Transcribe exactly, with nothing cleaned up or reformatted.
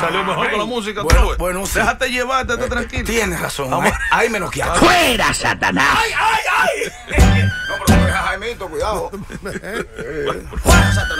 salió mejor Ay, con la música. bueno, tú ves. bueno, sí. Déjate llevar, estate tranquilo. Tienes razón. Vamos. Ahí, ahí me noqueaste. ¡Fuera, Satanás! ¡Ay, ay, ay! No, pero no deja Jaimito, cuidado. Fuera, Satanás.